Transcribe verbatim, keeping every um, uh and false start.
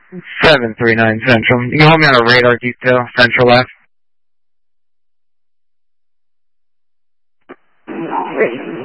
seven three nine Central. You can hold me on a radar detail, Central left.